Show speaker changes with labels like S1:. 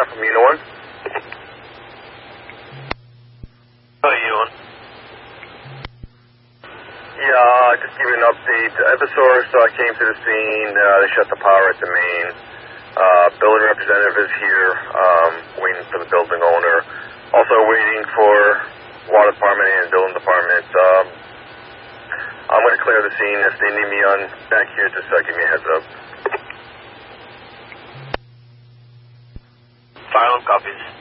S1: from Unit 1.
S2: How are you doing?
S1: Yeah, just give you an update. Eversource came to the scene. They shut the power at the main. Building representative is here, waiting for the building owner. Also waiting for water department and building department. I'm going to clear the scene. If they need me on back here, just give me a heads up.
S2: Fire copies.